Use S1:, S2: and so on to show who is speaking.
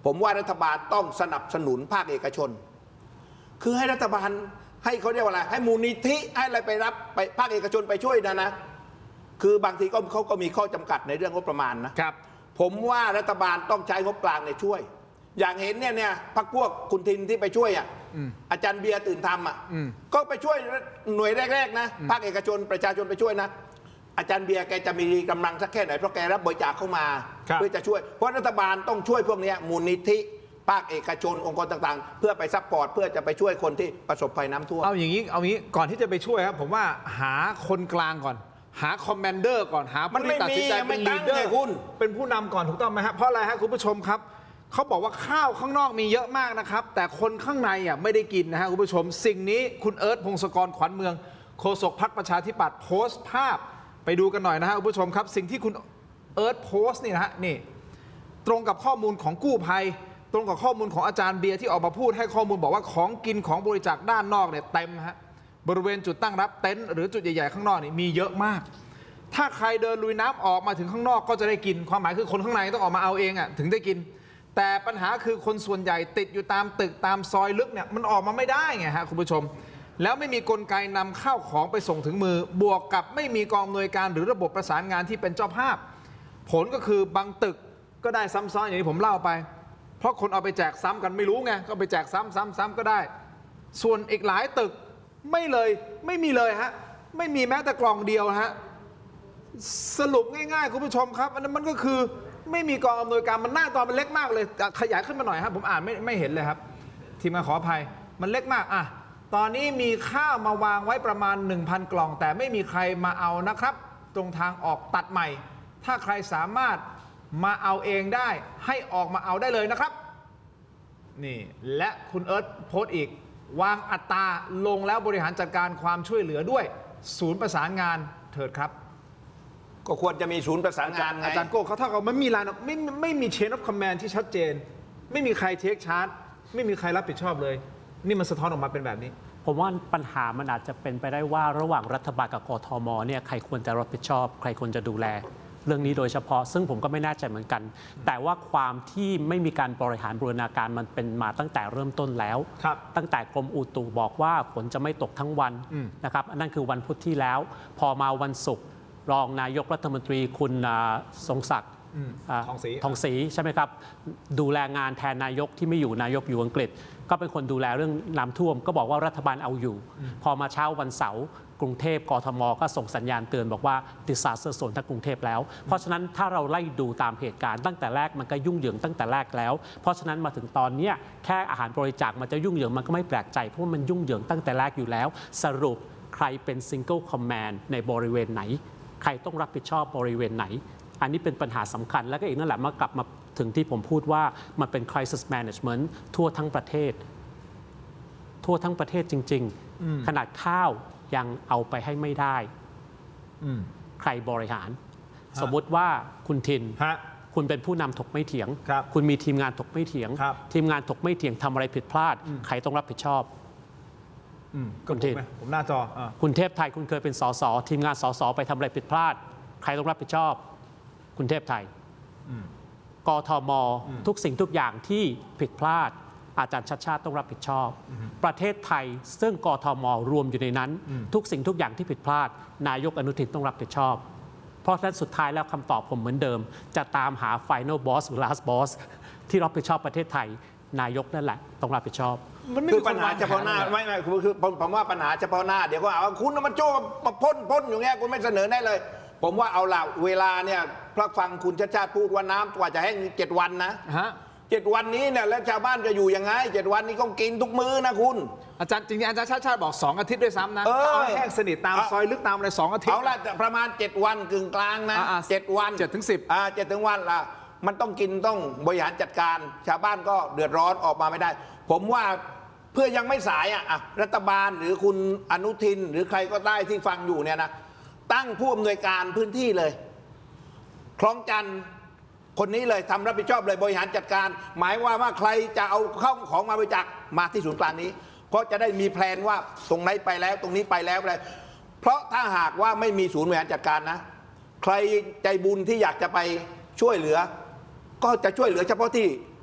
S1: ผมว่ารัฐบาลต้องสนับสนุนภาคเอกชนคือให้รัฐบาลให้เขาเรียกว่าอะไรให้มูลนิธิให้อะไรไปรับไปภาคเอกชนไปช่วยนะคือบางทีเขาก็มีข้อจำกัดในเรื่องงบประมาณนะครับผมว่ารัฐบาลต้องใช้งบกลางในช่วยอย่างเห็นเนี่ยพรรคพวกคุณทินที่ไปช่วยอาจารย์เบียร์ตื่นธรรมก็ไปช่วยหน่วยแรกๆนะภาคเอกชนประชาชนไปช่วยนะอาจารย์เบียร์แกจะมีกำลังสักแค่ไหนเพราะแกรับบริจาคเข้ามาเพื่อจะช่วยเพราะรัฐบาลต้องช่วยพวกนี้มูลนิธิภาคเอกชนองค์กรต่างๆเพื่อไปซัพพอร์ตเพื่อจะไปช่วยคนที่ประสบภัยน้ำท่วม
S2: เอาอย่างนี้ก่อนที่จะไปช่วยครับผมว่าหาคนกลางก่อนหาคอมแมนเดอร์ก่อนหาผู้ที่ตัดสินใจเป็นลีดเดอร์เป็นผู้นำก่อนถูกต้องไหมครับเพราะอะไรครับคุณผู้ชมครับเขาบอกว่าข้าวข้างนอกมีเยอะมากนะครับแต่คนข้างในไม่ได้กินนะฮะคุณผู้ชมสิ่งนี้คุณเอิร์ธพงศกรขวัญเมืองโฆษกพรรคประชาธิปัตย์โพสต์ภาพไปดูกันหน่อยนะฮะคุณผู้ชมครับสิ่งที่คุณเอิร์ธโพสต์นี่นะฮะนี่ตรงกับข้อมูลของกู้ภัยตรงกับข้อมูลของอาจารย์เบียร์ที่ออกมาพูดให้ข้อมูลบอกว่าของกินของบริจาคด้านนอกเนี่ยเต็มฮะบริเวณจุดตั้งรับเต็นท์หรือจุดใหญ่ๆข้างนอกนี่มีเยอะมากถ้าใครเดินลุยน้ำออกมาถึงข้างนอกก็จะได้กินความหมายคือคนข้างในต้องออกมาเอาเองถึงได้กินแต่ปัญหาคือคนส่วนใหญ่ติดอยู่ตามตึกตามซอยลึกเนี่ยมันออกมาไม่ได้ไงฮะคุณผู้ชมแล้วไม่มีกลไกนำข้าวของไปส่งถึงมือบวกกับไม่มีกองอำนวยการหรือระบบประสานงานที่เป็นเจ้าภาพผลก็คือบางตึกก็ได้ซ้ำซ้อนอย่างที่ผมเล่าไปเพราะคนเอาไปแจกซ้ำกันไม่รู้ไงก็ไปแจกซ้ำก็ได้ส่วนอีกหลายตึกไม่มีเลยฮะไม่มีแม้แต่กล่องเดียวฮะสรุปง่ายๆคุณผู้ชมครับอันนั้นมันก็คือไม่มีกองอำนวยการมันหน้าตอนมันเล็กมากเลยขยายขึ้นมาหน่อยครับผมอ่านไม่เห็นเลยครับทีมงานขออภัยมันเล็กมากตอนนี้มีข้าวมาวางไว้ประมาณ 1,000 กล่องแต่ไม่มีใครมาเอานะครับตรงทางออกตัดใหม่ถ้าใครสามารถมาเอาเองได้ให้ออกมาเอาได้เลยนะครับนี่และคุณเอิร์ธโพสต์อีกวางอัตราลงแล้วบริหารจัดการความช่วยเหลือด้วยศูนย์ประสานงานเถิดครับ
S1: ก็ควรจะมีศูนย์ประสานงานไง
S2: อาจารย์โก้เขาเท่ากับไม่มีลายไม่มีเชนออฟคอมแมนด์ที่ชัดเจนไม่มีใครเทคชาร์จไม่มีใครรับผิดชอบเลยนี่มันสะท้อนออกมาเป็นแบบนี้
S3: ผมว่าปัญหามันอาจจะเป็นไปได้ว่าระหว่างรัฐบาลกับกทมเนี่ยใครควรจะรับผิดชอบใครควรจะดูแลเรื่องนี้โดยเฉพาะซึ่งผมก็ไม่แน่ใจเหมือนกันแต่ว่าความที่ไม่มีการบริหารบูรณาการมันเป็นมาตั้งแต่เริ่มต้นแล้วตั้งแต่กรมอุตุบอกว่าฝนจะไม่ตกทั้งวันนะครับอันนั้นคือวันพุธที่แล้วพอมาวันศุกร์รองนายกรัฐมนตรีคุณทรงศักดิ์ทองศรีใช่ไหมครับดูแลงานแทนนายกที่ไม่อยู่นายกอยู่อังกฤษก็เป็นคนดูแลเรื่องน้ำท่วมก็บอกว่ารัฐบาลเอาอยู่พอมาเช้าวันเสาร์กรุงเทพกทมก็ส่งสัญญาณเตือนบอกว่า disaster zone ทั้งกรุงเทพแล้วเพราะฉะนั้นถ้าเราไล่ดูตามเหตุการณ์ตั้งแต่แรกมันก็ยุ่งเหยิงตั้งแต่แรกแล้วเพราะฉะนั้นมาถึงตอนนี้แค่อาหารบริจาคมันจะยุ่งเหยิงมันก็ไม่แปลกใจเพราะว่ามันยุ่งเหยิงตั้งแต่แรกอยู่แล้วสรุปใครเป็น single command ในบริเวณไหนใครต้องรับผิดชอบบริเวณไหนอันนี้เป็นปัญหาสำคัญแล้วก็อีกนั่นแหละมากลับมาถึงที่ผมพูดว่ามันเป็น crisis management ทั่วทั้งประเทศจริงๆขนาดข้าวยังเอาไปให้ไม่ได้ใครบริหารสมมติว่าคุณทินคุณเป็นผู้นำถกไม่เถียงคุณมีทีมงานถกไม่เถียงทีมงานถกไม่เถียงทำอะไรผิดพลาดใครต้องรับผิดชอบ
S2: คุณทินผมหน้าจอ
S3: คุณเทพไทยคุณเคยเป็นสสทีมงานสสไปทำอะไรผิดพลาดใครต้องรับผิดชอบคุณเทพไทยกทมทุกสิ่งทุกอย่างที่ผิดพลาดอาจารย์ชัชชาติต้องรับผิดชอบประเทศไทยซึ่งกทมรวมอยู่ในนั้นทุกสิ่งทุกอย่างที่ผิดพลาดนายกอนุทินต้องรับผิดชอบเพราะฉะนั้นสุดท้ายแล้วคำตอบผมเหมือนเดิมจะตามหา Final Boss หรือ Last Boss ที่รับผิดชอบประเทศไทยนายกนั่นแหละต้องรับผิดชอบ
S1: คือปัญหาเฉพาะหน้าไม่คือผมว่าปัญหาเฉพาะหน้าเดี๋ยวก็เอาคุณมันโจ้มาพ่นอยู่เงี้ยคุณไม่เสนอได้เลยผมว่าเอาละเวลาเนี่ยพระฟังคุณชัชชาติพูดว่าน้ำกว่าจะแห้ง7 วันนะ7 วันนี้เนี่ยแล้วชาวบ้านจะอยู่ยังไง7 วันนี้ต้องกินทุกมื้อนะคุณ
S2: อาจารย์จริงๆอาจารย์ชาติบอก2 อาทิตย์ด้วยซ้ำนะเอาแห้งสนิทตามซอยลึกตามอะไร2 อาทิตย์
S1: เอาละประมาณ7 วันกึ่งกลางนะ7 วัน
S2: 7 ถึง 10
S1: 7 ถึงวันละมันต้องกินต้องบริหารจัดการชาวบ้านก็เดือดร้อนออกมาไม่ได้ผมว่าเพื่อยังไม่สายรัฐบาลหรือคุณอนุทินหรือใครก็ได้ที่ฟังอยู่เนี่ยนะตั้งผู้อำนวยการพื้นที่เลยคลองจันทร์คนนี้เลยทำรับผิดชอบเลยบริหารจัดการหมายว่าใครจะเอาเข้าของมาบริจาคมาที่ศูนย์กลางนี้เพราะจะได้มีแผนว่าตรงไหนไปแล้วตรงนี้ไปแล้วอะไรเพราะถ้าหากว่าไม่มีศูนย์บริหารจัดการนะใครใจบุญที่อยากจะไปช่วยเหลือก็จะช่วยเหลือเฉพาะที่